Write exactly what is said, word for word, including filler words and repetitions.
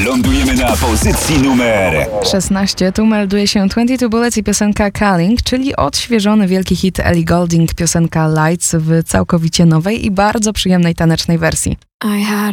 Lądujemy na pozycji numer szesnaście. Tu melduje się dwadzieścia dwa Bullets i piosenka Calling, czyli odświeżony wielki hit Ellie Goulding, piosenka Lights w całkowicie nowej i bardzo przyjemnej tanecznej wersji. I had